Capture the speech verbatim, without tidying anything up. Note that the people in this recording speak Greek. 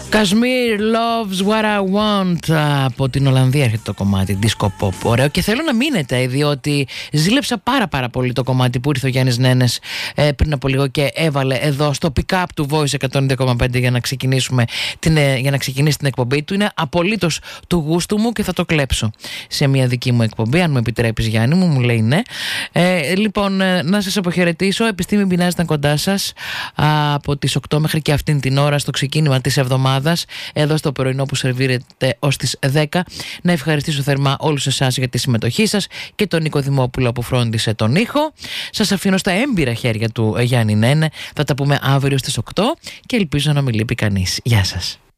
Kashmir loves what I want. Από την Ολλανδία έρχεται το κομμάτι Disco Pop. Ωραίο, και θέλω να μείνετε, διότι ζήλεψα πάρα πάρα πολύ το κομμάτι που ήρθε ο Γιάννης Νένες ε, πριν από λίγο και έβαλε εδώ στο pick-up του Voice εκατόν δύο κόμμα πέντε για να, ξεκινήσουμε την, για να ξεκινήσει την εκπομπή του. Είναι απολύτως του γούστου μου και θα το κλέψω σε μια δική μου εκπομπή, αν μου επιτρέπεις, Γιάννη μου. Μου λέει ναι. Ε, λοιπόν, ε, να σας αποχαιρετήσω. Επιστήμη Μπινάζ ήταν κοντά σας από τις οκτώ μέχρι και αυτήν την ώρα στο ξεκίνημα της εβδομάδας, εδώ στο πρωινό που σερβίρεται ως τις δέκα. Να ευχαριστήσω θερμά όλους εσάς για τη συμμετοχή σας και τον Νίκο Δημόπουλο που φρόντισε τον ήχο. Σας αφήνω στα έμπειρα χέρια του Γιάννη Νένε. Θα τα πούμε αύριο στις οκτώ και ελπίζω να μην λείπει κανείς. Γεια σας.